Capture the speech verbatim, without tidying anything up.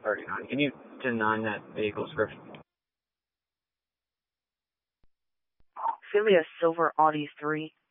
parking on. Can you deny that vehicle description? Philia Silver Audi three.